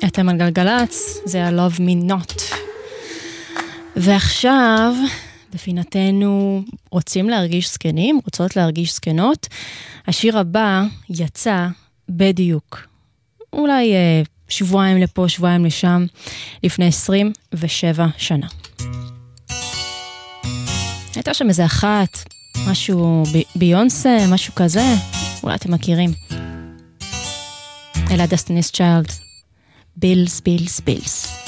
אתם על גלגלץ, זה ה-Love Me Not. ועכשיו, בפינתנו, רוצים להרגיש זקנים, רוצות להרגיש זקנות. השיר הבא יצא בדיוק. אולי שבועיים לפה, שבועיים לשם, לפני 27 שנה. הייתה שם איזה אחת, משהו ביונסה, משהו כזה, אולי אתם מכירים. אלה דסטיניס צ'יילד. בילס, בילס, בילס.